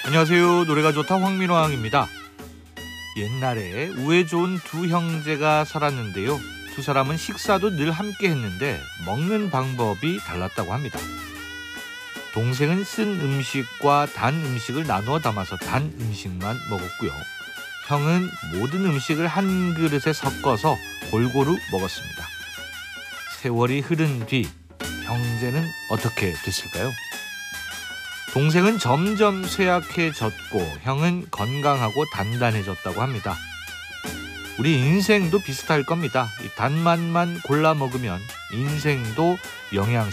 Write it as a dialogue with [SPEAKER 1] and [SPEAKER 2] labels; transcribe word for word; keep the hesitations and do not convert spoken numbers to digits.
[SPEAKER 1] 안녕하세요. 노래가 좋다 황민호왕입니다. 옛날에 우애 좋은 두 형제가 살았는데요. 두 사람은 식사도 늘 함께 했는데 먹는 방법이 달랐다고 합니다. 동생은 쓴 음식과 단 음식을 나누어 담아서 단 음식만 먹었고요. 형은 모든 음식을 한 그릇에 섞어서 골고루 먹었습니다. 세월이 흐른 뒤 형제는 어떻게 됐을까요? 동생은 점점 쇠약해졌고 형은 건강하고 단단해졌다고 합니다. 우리 인생도 비슷할 겁니다. 이 단맛만 골라 먹으면 인생도 영양